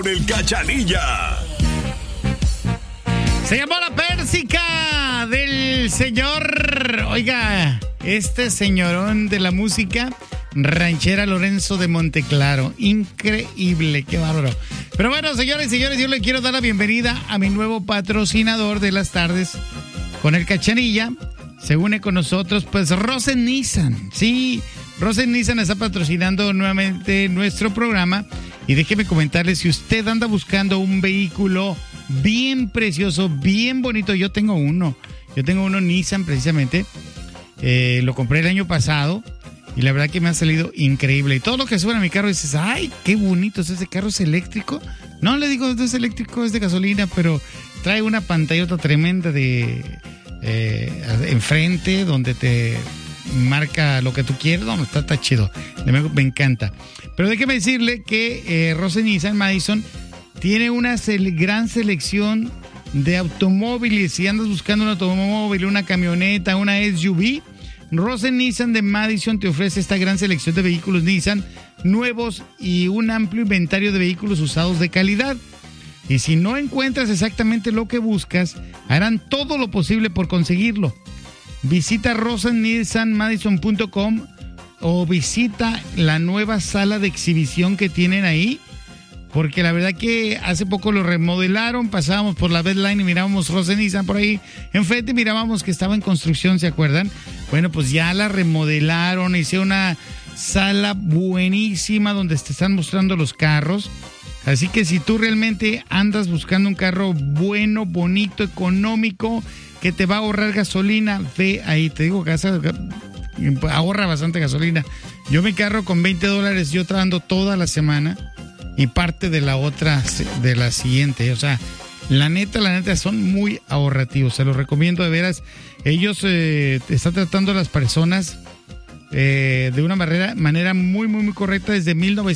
El Cachanilla. Se llamó La Pérsica del señor, oiga, este señorón de la música ranchera Lorenzo de Monteclaro. Increíble, qué bárbaro. Pero bueno, señores y señores, yo le quiero dar la bienvenida a mi nuevo patrocinador de las tardes con el Cachanilla. Se une con nosotros, pues, Rosen Nissan. Sí, Rosen Nissan está patrocinando nuevamente nuestro programa. Y déjeme comentarles, si usted anda buscando un vehículo bien precioso, bien bonito, yo tengo uno Nissan precisamente, lo compré el año pasado y la verdad que me ha salido increíble. Y todo lo que sube a mi carro dices, ay, qué bonito, ¿ese carro es eléctrico? No, le digo, no es eléctrico, es de gasolina, pero trae una pantallota tremenda de enfrente donde te marca lo que tú quieres. No, está chido, me encanta. Pero déjeme decirle que Rosen Nissan Madison tiene una gran selección de automóviles. Si andas buscando un automóvil, una camioneta, una SUV, Rosen Nissan de Madison te ofrece esta gran selección de vehículos Nissan nuevos y un amplio inventario de vehículos usados de calidad. Y si no encuentras exactamente lo que buscas, harán todo lo posible por conseguirlo. Visita rosennissanmadison.com o visita la nueva sala de exhibición que tienen ahí, porque la verdad que hace poco lo remodelaron. Pasábamos por la Bedline y mirábamos Rosen Nissan por ahí enfrente, mirábamos que estaba en construcción, ¿se acuerdan? Bueno, pues ya la remodelaron, hicieron una sala buenísima donde te están mostrando los carros. Así que si tú realmente andas buscando un carro bueno, bonito, económico, que te va a ahorrar gasolina, ve ahí. Te digo que ahorra bastante gasolina. Yo mi carro con $20 yo ando toda la semana y parte de la otra, de la siguiente. O sea, la neta son muy ahorrativos. Se los recomiendo de veras. Ellos están tratando a las personas de una manera muy, muy, muy correcta desde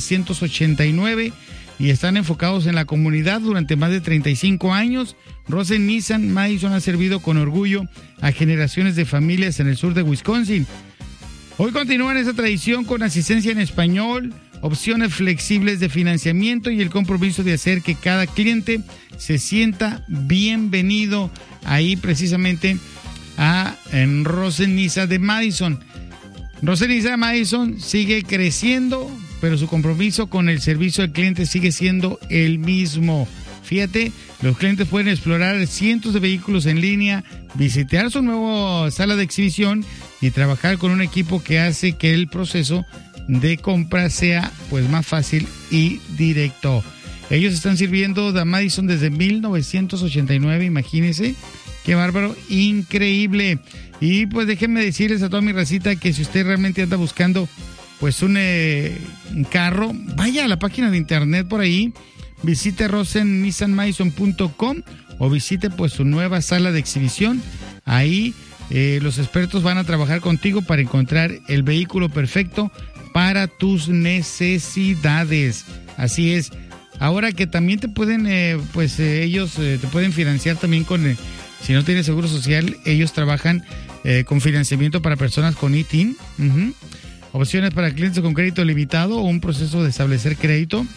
1989 y están enfocados en la comunidad durante más de 35 años. Rosen Nissan Madison ha servido con orgullo a generaciones de familias en el sur de Wisconsin. Hoy continúan esa tradición con asistencia en español, opciones flexibles de financiamiento y el compromiso de hacer que cada cliente se sienta bienvenido ahí precisamente en Rosen Nissan de Madison. Rosen Nissan Madison sigue creciendo, pero su compromiso con el servicio al cliente sigue siendo el mismo. Fíjate, los clientes pueden explorar cientos de vehículos en línea, visitar su nueva sala de exhibición y trabajar con un equipo que hace que el proceso de compra sea pues más fácil y directo. Ellos están sirviendo a Madison desde 1989, imagínense, qué bárbaro, increíble. Y pues déjenme decirles a toda mi racita que si usted realmente anda buscando pues un carro, vaya a la página de internet por ahí, visite rosennissanmadison.com o visite pues su nueva sala de exhibición. Ahí los expertos van a trabajar contigo para encontrar el vehículo perfecto para tus necesidades. Así es. Ahora que también te pueden, ellos te pueden financiar también con, si no tienes seguro social, ellos trabajan con financiamiento para personas con ITIN. Opciones para clientes con crédito limitado o un proceso de establecer crédito.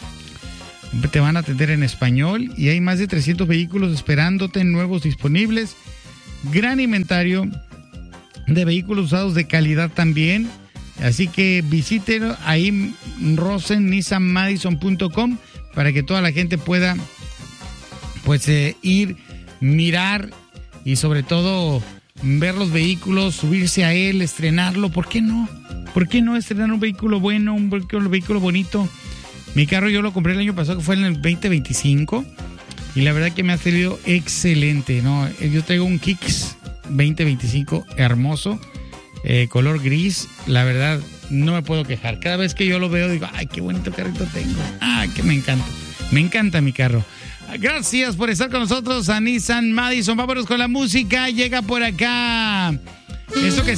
Te van a atender en español y hay más de 300 vehículos esperándote, nuevos disponibles. Gran inventario de vehículos usados de calidad también. Así que visiten ahí rosennissanmadison.com para que toda la gente pueda pues ir, mirar y sobre todo ver los vehículos, subirse a él, estrenarlo. ¿Por qué no? ¿Por qué no estrenar un vehículo bueno, un vehículo bonito? Mi carro yo lo compré el año pasado, que fue en el 2025, y la verdad que me ha salido excelente, ¿no? Yo traigo un Kicks 2025 hermoso, color gris. La verdad no me puedo quejar. Cada vez que yo lo veo digo, ay, qué bonito carrito tengo. Que me encanta mi carro. Gracias por estar con nosotros a Nissan Madison. Vámonos con la música. Llega por acá esto que